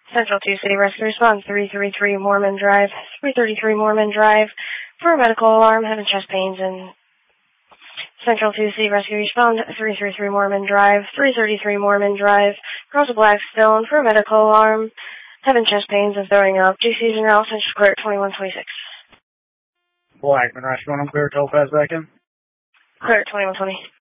Central 2 City Rescue Response 333 Mormon Drive. 333 Mormon Drive for a medical alarm, having chest pains and Central 2 City Rescue Respond 333 Mormon Drive. 333 Mormon Drive. Across a black stone for a medical alarm, having chest pains and throwing up. GC's en route, Central Clear 2126. Blackman, Rush 1, I'm clear, Topaz back in. Clear 2120.